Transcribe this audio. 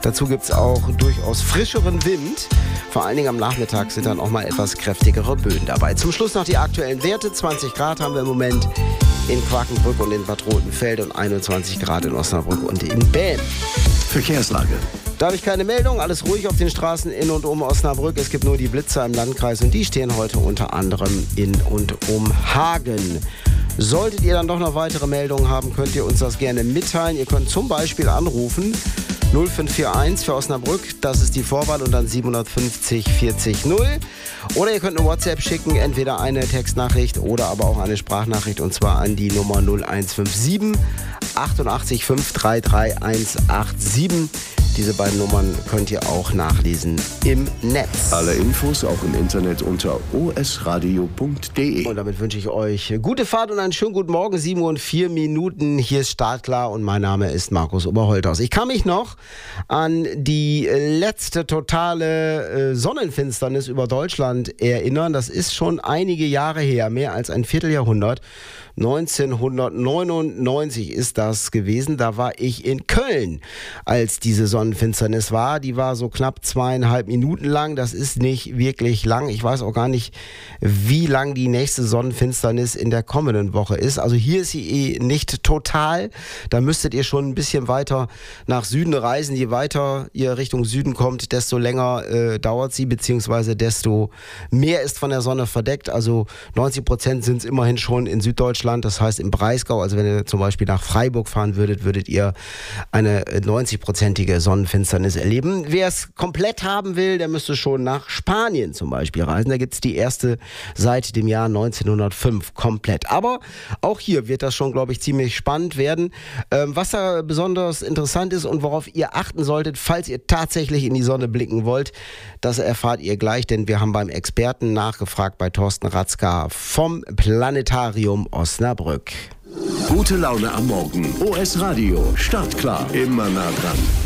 Dazu gibt es auch durchaus frischeren Wind. Vor allen Dingen am Nachmittag sind dann auch mal etwas kräftigere Böen dabei. Zum Schluss noch die aktuellen Werte. 20 Grad haben wir im Moment in Quakenbrück und in Bad Rotenfeld und 21 Grad in Osnabrück und in Belm. Verkehrslage. Da habe ich keine Meldung, alles ruhig auf den Straßen in und um Osnabrück. Es gibt nur die Blitzer im Landkreis und die stehen heute unter anderem in und um Hagen. Solltet ihr dann doch noch weitere Meldungen haben, könnt ihr uns das gerne mitteilen. Ihr könnt zum Beispiel anrufen 0541 für Osnabrück, das ist die Vorwahl und dann 750 40 0. Oder ihr könnt eine WhatsApp schicken, entweder eine Textnachricht oder aber auch eine Sprachnachricht und zwar an die Nummer 0157 88 533 187. Diese beiden Nummern könnt ihr auch nachlesen im Netz. Alle Infos auch im Internet unter osradio.de. Und damit wünsche ich euch gute Fahrt und einen schönen guten Morgen. 7:04 Uhr. Hier ist Startklar und mein Name ist Markus Oberholthaus. Ich kann mich noch an die letzte totale Sonnenfinsternis über Deutschland erinnern. Das ist schon einige Jahre her, mehr als ein Vierteljahrhundert. 1999 ist das gewesen. Da war ich in Köln, als diese Sonnenfinsternis war. Die war so knapp 2,5 Minuten lang. Das ist nicht wirklich lang. Ich weiß auch gar nicht, wie lang die nächste Sonnenfinsternis in der kommenden Woche ist. Also hier ist sie nicht total. Da müsstet ihr schon ein bisschen weiter nach Süden reisen. Je weiter ihr Richtung Süden kommt, desto länger dauert sie, beziehungsweise desto mehr ist von der Sonne verdeckt. Also 90% sind es immerhin schon in Süddeutschland. Das heißt im Breisgau, also wenn ihr zum Beispiel nach Freiburg fahren würdet, würdet ihr eine 90-prozentige Sonnenfinsternis erleben. Wer es komplett haben will, der müsste schon nach Spanien zum Beispiel reisen. Da gibt es die erste seit dem Jahr 1905 komplett. Aber auch hier wird das schon, glaube ich, ziemlich spannend werden. Was da besonders interessant ist und worauf ihr achten solltet, falls ihr tatsächlich in die Sonne blicken wollt, das erfahrt ihr gleich, denn wir haben beim Experten nachgefragt bei Thorsten Ratzka vom Planetarium Osnabrück. Gute Laune am Morgen. OS Radio. Startklar. Immer nah dran.